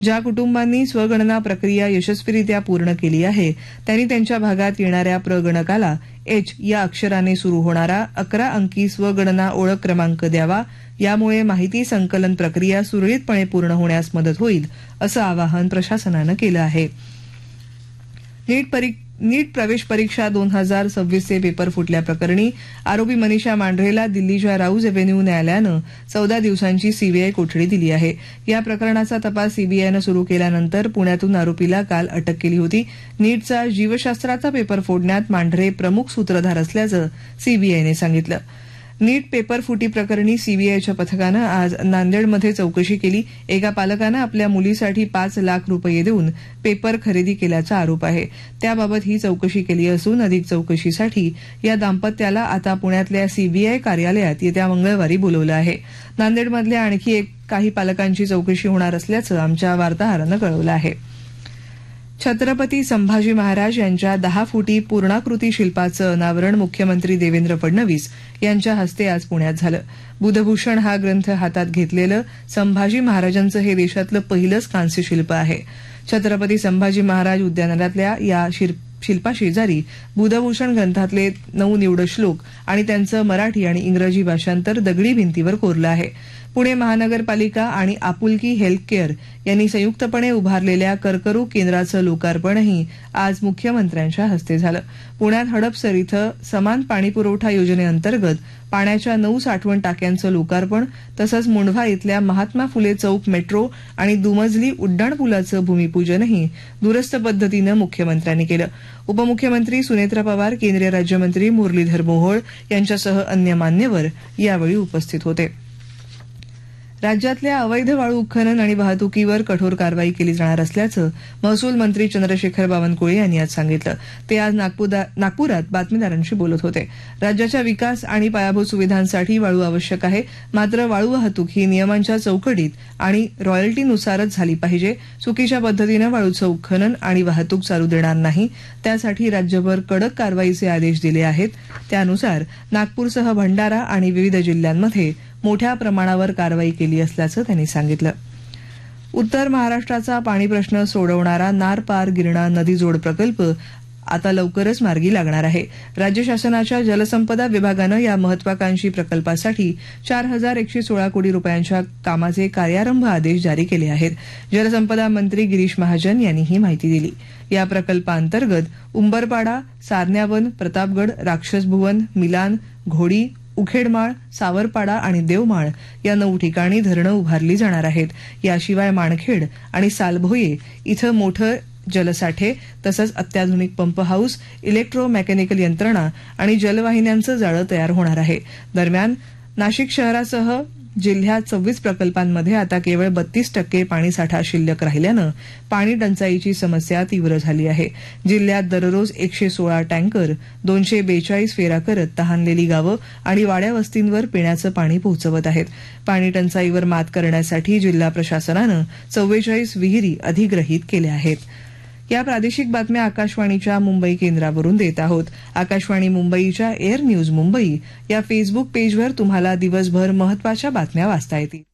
ज्या कुटुंबांनी स्वगणना प्रक्रिया यशस्वीरित्या पूर्ण केली आहे त्यांनी त्यांच्या भागात येणाऱ्या प्रगणकाला एच या अक्षराने सुरू होणारा 11 अंकी स्वगणना ओळख क्रमांक द्यावा. यामुळे माहिती संकलन प्रक्रिया सुरळीतपणे पूर्ण होण्यास मदत होईल असं आवाहन प्रशासनानं केलं आहे. नीट प्रवेश परीक्षा 2026 चे पेपर फुटल्याप्रकरणी आरोपी मनीषा मांढरेला दिल्लीच्या राऊज एव्हेन्यू न्यायालयानं 14 दिवसांची सीबीआय कोठडी दिली आहे. या प्रकरणाचा तपास सीबीआयनं सुरू केल्यानंतर पुण्यातून आरोपीला काल अटक केली होती. नीटचा जीवशास्त्राचा पेपर फोडण्यात मांढरे प्रमुख सूत्रधार असल्याचं सीबीआयने सांगितलं. नीट पेपर फुटी प्रकरणी सीबीआयच्या पथकानं आज नांदेडमध्ये चौकशी केली. एका पालकानं आपल्या मुलीसाठी 5 लाख रुपये देऊन पेपर खरेदी केल्याचा आरोप आहे. त्याबाबत ही चौकशी केली असून अधिक चौकशीसाठी या दाम्पत्याला आता पुण्यातल्या सीबीआय कार्यालयात येत्या मंगळवारी बोलवलं आहे. नांदेडमधल्या आणखी काही पालकांची चौकशी होणार असल्याचं आमच्या वार्ताहरानं कळवलं आहे. छत्रपती संभाजी महाराज यांच्या 10 फुटी पूर्णाकृती शिल्पाचं अनावरण मुख्यमंत्री देवेंद्र फडणवीस यांच्या हस्ते आज पुण्यात झालं. बुधभूषण हा ग्रंथ हातात घेतलेलं संभाजी महाराजांचं हे देशातलं पहिलंच कांस्य शिल्प आहे. छत्रपती संभाजी महाराज उद्यानातल्या या शिल्पाशेजारी बुधभूषण ग्रंथातले 9 निवड श्लोक आणि त्यांचं मराठी आणि इंग्रजी भाषांतर दगडी भिंतीवर कोरलं आहे. पुणे महानगरपालिका आणि आपुलकी हेल्थकेअर यांनी संयुक्तपणे उभारलेल्या कर्करोग केंद्राचं लोकार्पणही आज मुख्यमंत्र्यांच्या हस्ते झालं. पुण्यात हडपसर इथं समान पाणीपुरवठा योजनेअंतर्गत पाण्याच्या 9 साठवण टाक्यांचं लोकार्पण तसंच मुंढवा इथल्या महात्मा फुले चौक मेट्रो आणि दुमजली उड्डाणपुलाचं भूमिपूजनही दूरस्थ पद्धतीनं मुख्यमंत्र्यांनी केलं. उपमुख्यमंत्री सुनेत्रा पवार, केंद्रीय राज्यमंत्री मुरलीधर मोहोळ यांच्यासह अन्य मान्यवर यावेळी उपस्थित होते. राज्यातल्या अवैध वाळू उत्खनन आणि वाहतुकीवर कठोर कारवाई केली जाणार असल्याचं महसूल मंत्री चंद्रशेखर बावनकुळे यांनी आज सांगितलं. ते आज नागपुरात बातमीदारांशी बोलत होते. राज्याच्या विकास आणि पायाभूत सुविधांसाठी वाळू आवश्यक आहे, मात्र वाळू वाहतूक ही नियमांच्या चौकटीत आणि रॉयल्टीनुसारच झाली पाहिजे. चुकीच्या पद्धतीनं वाळूचं उत्खनन आणि वाहतूक चालू देणार नाही. त्यासाठी राज्यभर कडक कारवाईचे आदेश दिले आहेत. त्यानुसार नागपूरसह भंडारा आणि विविध जिल्ह्यांमध्ये मोठ्या प्रमाणावर कारवाई केली असल्याचं त्यांनी सांगितलं. उत्तर महाराष्ट्राचा पाणी प्रश्न सोडवणारा नार पार गिरणा नदी जोड प्रकल्प आता लवकरच मार्गी लागणार आहे. राज्य शासनाच्या जलसंपदा विभागानं या महत्वाकांक्षी प्रकल्पासाठी 4,116 कोटी रुपयांच्या कामाचे कार्यारंभ आदेश जारी केले आहेत. जलसंपदा मंत्री गिरीश महाजन यांनी ही माहिती दिली. या प्रकल्पाअंतर्गत उंबरपाडा, सारण्यावन, प्रतापगड, राक्षसभुवन, मिलान, घोडी, उखेडमाळ, सावरपाडा आणि देवमाळ या 9 ठिकाणी धरणं उभारली जाणार आहेत. याशिवाय माणखेड आणि सालभोये इथं मोठं जलसाठे तसंच अत्याधुनिक पंप हाऊस, इलेक्ट्रो मेकॅनिकल यंत्रणा आणि जलवाहिन्यांचं जाळं तयार होणार आहे. दरम्यान नाशिक शहरासह जिल्ह्यात 26 प्रकल्पांमध्ये आता केवळ 32% पाणीसाठा शिल्लक राहिल्यानं पाणी टंचाईची समस्या तीव्र झाली आहे. जिल्ह्यात दररोज 116 टँकर 242 फेऱ्या करत तहानलेली गावं आणि वाड्या वस्तींवर पिण्याचं पाणी पोहोचवत आहेत. पाणी टंचाईवर मात करण्यासाठी जिल्हा प्रशासनानं 44 विहिरी अधिग्रहित केल्या आहेत. या प्रादेशिक बातम्या आकाशवाणीच्या मुंबई केंद्रावरून देत आहोत. आकाशवाणी मुंबईच्या एअर न्यूज मुंबई या फेसबुक पेजवर तुम्हाला दिवसभर महत्वाच्या बातम्या वाचता येतील.